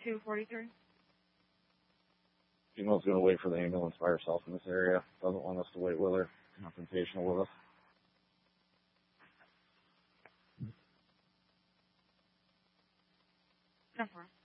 243. Female's going to wait for the ambulance by herself in this area. Doesn't want us to wait with her. Confrontational with us. No problem.